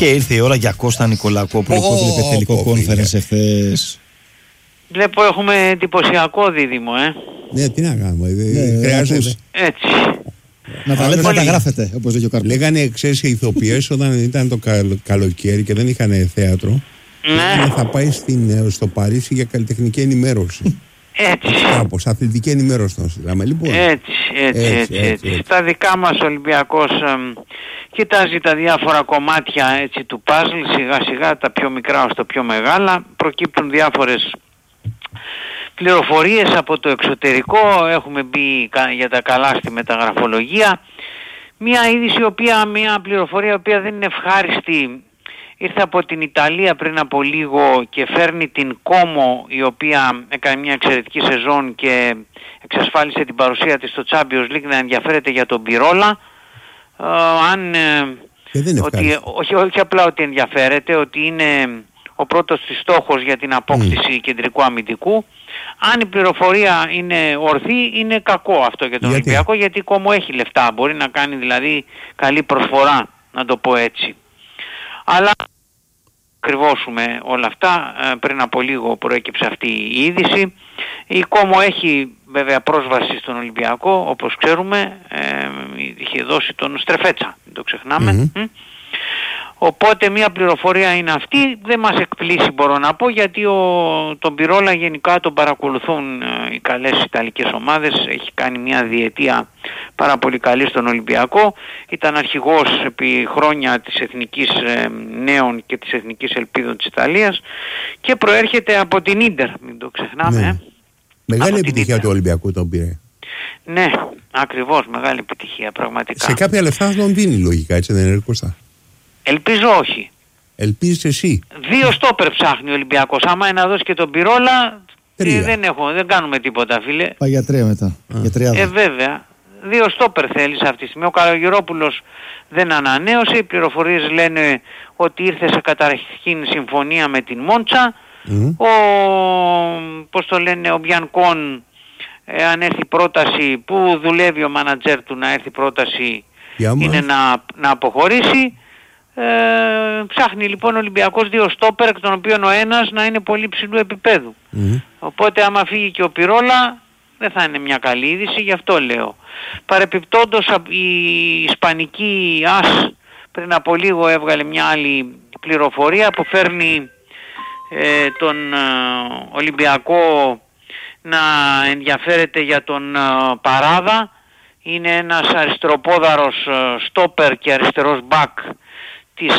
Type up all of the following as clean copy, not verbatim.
Και ήρθε η ώρα για Κώστα Νικολακόπουλο που έβλεπε τελικό conference εχθές. Βλέπω έχουμε εντυπωσιακό δίδυμο, Ναι, τι να κάνουμε, χρειάζεται. Έτσι. Να τα λέτε, να τα γράφετε, όπως λέει ο Καρπός. Λέγανε εξαίσια ηθοποιές όταν ήταν το καλοκαίρι και δεν είχαν θέατρο. Ναι. Θα πάει στο Παρίσι για καλλιτεχνική ενημέρωση. Έτσι. Κάπως, αθλητική ενημέρωση θα στείλαμε, λοιπόν. Έτσι. Στα δικά μας ο Ολυμπιακός κοιτάζει τα διάφορα κομμάτια έτσι, του παζλ, σιγά σιγά τα πιο μικρά ως τα πιο μεγάλα. Προκύπτουν διάφορες πληροφορίες από το εξωτερικό, έχουμε μπει για τα καλά στη μεταγραφολογία. Μια είδηση, μια πληροφορία η οποία δεν είναι ευχάριστη, ήρθε από την Ιταλία πριν από λίγο και φέρνει την Como, η οποία έκανε μια εξαιρετική σεζόν και εξασφάλισε την παρουσία της στο Champions League, να ενδιαφέρεται για τον Πυρόλα. Όχι απλά ότι ενδιαφέρεται, ότι είναι ο πρώτος της στόχος για την απόκτηση κεντρικού αμυντικού. Αν η πληροφορία είναι ορθή, είναι κακό αυτό για τον Ολυμπιακό, γιατί η Como έχει λεφτά, μπορεί να κάνει δηλαδή καλή προσφορά, να το πω έτσι. Αλλά κρυβώσουμε όλα αυτά, πριν από λίγο προέκυψε αυτή η είδηση. Η Como έχει βέβαια πρόσβαση στον Ολυμπιακό, όπως ξέρουμε, είχε δώσει τον Στρεφέτσα, μην το ξεχνάμε. Οπότε μια πληροφορία είναι αυτή, δεν μας εκπλήσει μπορώ να πω, γιατί τον Πυρόλα γενικά τον παρακολουθούν οι καλές ιταλικές ομάδες, έχει κάνει μια διετία πάρα πολύ καλή στον Ολυμπιακό, ήταν αρχηγός επί χρόνια της Εθνικής Νέων και της Εθνικής Ελπίδων της Ιταλίας και προέρχεται από την Ίντερ, μην το ξεχνάμε. Ναι. Μεγάλη επιτυχία του Ολυμπιακού τον πήρε. Ναι, ακριβώς, μεγάλη επιτυχία πραγματικά. Σε κάποια λεφτά θα τον δίνει λογικά, έτσι δεν είναι, Κώστα? Ελπίζω όχι. Ελπίζεις εσύ? 2 στόπερ ψάχνει ο Ολυμπιακός. Άμα είναι να δώσει και τον Πυρόλα, δεν κάνουμε τίποτα, φίλε. Πάει για 3 μετά. Για 30. Βέβαια. 2 στόπερ θέλεις αυτή τη στιγμή. Ο Καλογερόπουλος δεν ανανέωσε. Οι πληροφορίες λένε ότι ήρθε σε καταρχήν συμφωνία με την Μόντσα. Ο Μπιανκόν, αν έρθει πρόταση που δουλεύει ο μάνατζερ του, να έρθει πρόταση είναι να αποχωρήσει. Ψάχνει λοιπόν ο Ολυμπιακός 2 στόπερ, εκ των οποίων ο ένας να είναι πολύ ψηλού επίπεδου. Οπότε άμα φύγει και ο Πυρόλα δεν θα είναι μια καλή είδηση, γι' αυτό λέω. Παρεπιπτόντως η ισπανική ΑΣ πριν από λίγο έβγαλε μια άλλη πληροφορία που φέρνει τον Ολυμπιακό να ενδιαφέρεται για τον Παράδα. Είναι ένας αριστεροπόδαρος στόπερ και αριστερός μπακ της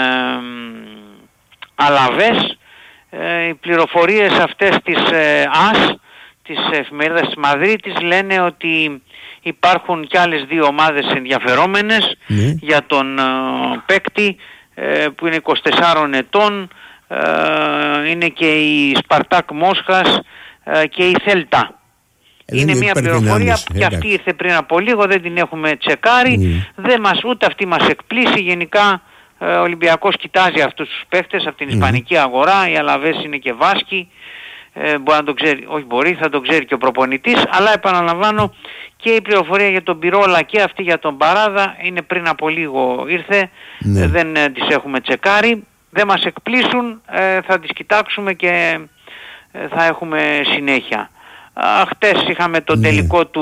Αλαβές. Οι πληροφορίες αυτές της ΑΣ, της εφημερίδας της Μαδρίτης, λένε ότι υπάρχουν κι άλλες 2 ομάδες ενδιαφερόμενες για τον παίκτη που είναι 24 ετών. Είναι και η Σπαρτάκ Μόσχας και η Θέλτα. Είναι μια πληροφορία που και αυτή ήρθε πριν από λίγο, δεν την έχουμε τσεκάρει, ούτε αυτή μας εκπλήσει. Γενικά ο Ολυμπιακός κοιτάζει αυτούς τους παίχτες από την ισπανική αγορά, οι Αλαβές είναι και Βάσκοι, μπορεί να το ξέρει, όχι μπορεί, θα το ξέρει και ο προπονητής, αλλά επαναλαμβάνω και η πληροφορία για τον Πυρόλα και αυτή για τον Παράδα είναι πριν από λίγο ήρθε, δεν τις έχουμε τσεκάρει, δεν μας εκπλήσουν, θα τις κοιτάξουμε και θα έχουμε συνέχεια. Χτες είχαμε το τελικό του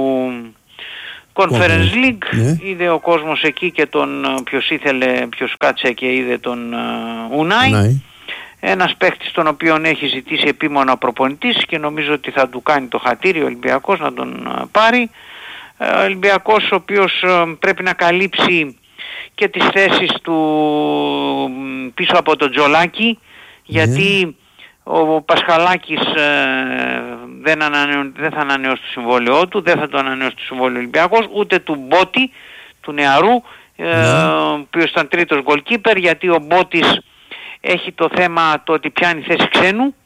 Conference League, είδε ο κόσμος εκεί και ποιος κάτσε και είδε τον Ουνάι, ένας παίκτης τον οποίον έχει ζητήσει επίμονα ο προπονητής και νομίζω ότι θα του κάνει το χατήρι ο Ολυμπιακός να τον πάρει. Ο Ολυμπιακός ο οποίος πρέπει να καλύψει και τις θέσεις του πίσω από τον Τζολάκη, γιατί ο Πασχαλάκης δεν θα ανανεώσει το συμβόλαιό του, δεν θα το ανανεώσει το συμβόλαιο Ολυμπιακός, ούτε του Μπότη, του νεαρού, ο οποίος ήταν 3ος γκολκίπερ, γιατί ο Μπότης έχει το θέμα το ότι πιάνει θέση ξένου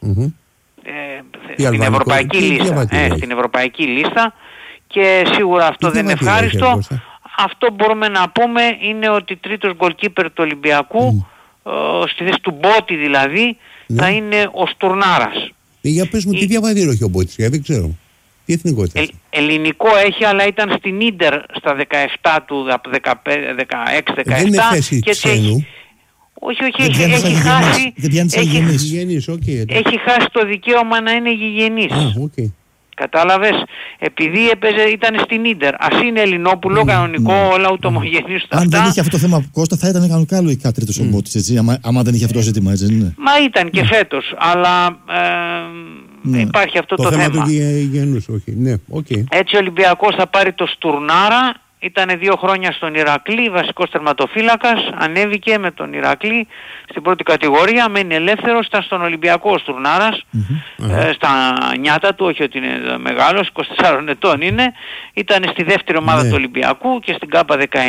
στην ευρωπαϊκή λίστα και σίγουρα αυτό δεν είναι ευχάριστο. Αυτό μπορούμε να πούμε είναι ότι 3ος γκολκίπερ του Ολυμπιακού, στη θέση του Μπότη δηλαδή, θα είναι ο Στουρνάρας. Για πες μου τι διαβατήριο έχει ο Μπότης, γιατί δεν ξέρω. Τι εθνικότητα έχει? Ελληνικό έχει, αλλά ήταν στην Ίντερ στα 17 του, από 16-17 δεν είναι θέση και έτσι έχει. Όχι, έχει χάσει. Δεν πιάνει σαν γηγενής. Έχει χάσει το δικαίωμα να είναι γηγενής. Κατάλαβες, επειδή ήταν στην Ίντερ. Ας είναι Ελληνόπουλο, κανονικό, όλα ουτομογενής. Αν δεν είχε αυτό το θέμα, Κώστα, θα ήταν κανονικά λογικά τρίτος ο Μπότης, έτσι. Άμα δεν είχε αυτό το ζήτημα, έτσι, δεν είναι? Μα ήταν και φέτος, αλλά υπάρχει αυτό το θέμα. Το θέμα του γηγενούς, όχι. Ναι, Έτσι ο Ολυμπιακός θα πάρει το Στουρνάρα. Ήτανε 2 χρόνια στον Ηρακλή, βασικός τερματοφύλακας, ανέβηκε με τον Ηρακλή στην πρώτη κατηγορία, μένει ελεύθερος, ήταν στον Ολυμπιακό ο Στουρνάρας, στα νιάτα του, όχι ότι είναι μεγάλος, 24 ετών είναι, ήταν στη δεύτερη ομάδα του Ολυμπιακού και στην ΚΑΠΑ 19.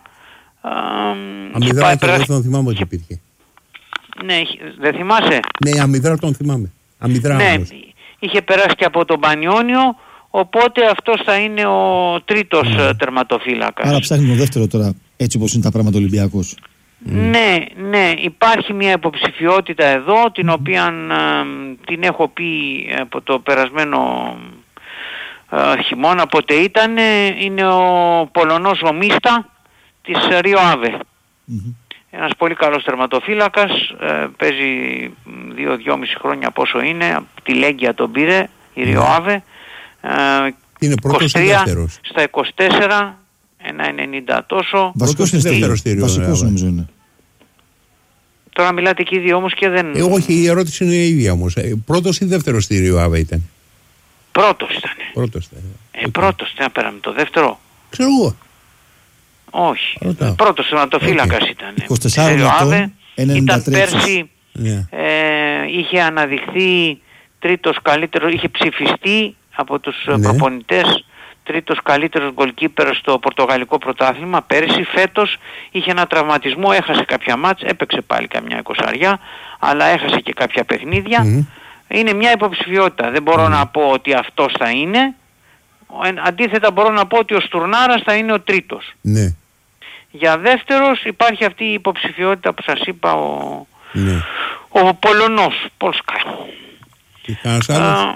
Αμυδρά τον θυμάμαι ότι υπήρχε. Ναι, δεν θυμάσαι? Ναι, αμυδρά τον θυμάμαι. Ναι, είχε περάσει και από τον Πανιόνιο. Οπότε αυτός θα είναι ο τρίτος τερματοφύλακας. Άρα ψάχνει τον δεύτερο τώρα, έτσι όπως είναι τα πράγματα Ολυμπιακός. Ναι, υπάρχει μια υποψηφιότητα εδώ, την οποία την έχω πει από το περασμένο χειμώνα, πότε ήταν, είναι ο Πολωνός ο Μίστα της Ρίο Άβε. Ένας πολύ καλός τερματοφύλακας, παίζει 2-2,5 χρόνια πόσο είναι, τη Λέγκια τον πήρε, η Ρίο Άβε. Είναι πρώτος ή δεύτερος? Στα 24, 1,90 τόσο. Βασικός ή δεύτερος στήριο? Βασικός νομίζω είναι. Τώρα μιλάτε και οι δύο όμως και δεν... Όχι, η ερώτηση είναι η ίδια όμως. Πρώτος ή δεύτερος στήριο Άβα ήταν? Πρώτος ήταν. Πρώτος, τι να πέραμε το δεύτερο? Ξέρω εγώ. Όχι. Πρώτος τερματοφύλακας ήταν. 24 ετών, 93. Ήταν πέρσι, είχε αναδειχθεί τρίτος καλύτερος, είχε ψηφιστεί από τους προπονητές τρίτος καλύτερος goalkeeper στο πορτογαλικό πρωτάθλημα πέρσι. Φέτος είχε ένα τραυματισμό, έχασε κάποια μάτς, έπαιξε πάλι καμιά 20, αλλά έχασε και κάποια παιχνίδια. Είναι μια υποψηφιότητα, δεν μπορώ να πω ότι αυτός θα είναι. Αντίθετα μπορώ να πω ότι ο Στουρνάρας θα είναι ο τρίτος. Για δεύτερος υπάρχει αυτή η υποψηφιότητα που σας είπα, ο Πολωνός Πολσκα. Και κανένας άλλος?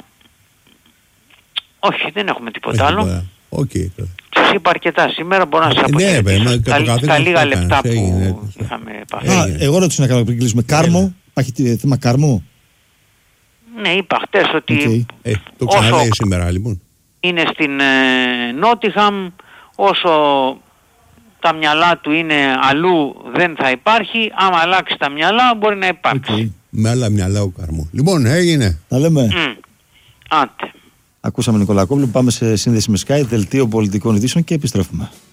Όχι, δεν έχουμε τίποτα άλλο. Σας είπα αρκετά σήμερα, μπορώ να σας αποχαιρετήσω τα λίγα λεπτά που είχαμε επαφή. Εγώ ρωτήσω να κάνω πριν κλείσουμε. Κάρμο, υπάρχει θέμα Κάρμο? Ναι, είπα χτες ότι το ξαναλέει σήμερα λοιπόν. Είναι στην Νότιχαμ, όσο τα μυαλά του είναι αλλού δεν θα υπάρχει, άμα αλλάξει τα μυαλά μπορεί να υπάρξει. Με άλλα μυαλά ο Κάρμο. Λοιπόν, έγινε. Τα λέμε. Άντε. Ακούσαμε Νικολακόπουλο, πάμε σε σύνδεση με Sky, δελτίο πολιτικών ειδήσεων και επιστρέφουμε.